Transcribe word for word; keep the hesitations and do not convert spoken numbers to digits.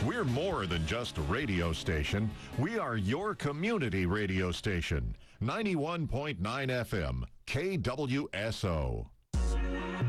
We're more than just a radio station. We are your community radio station. ninety-one point nine F M, K W S O.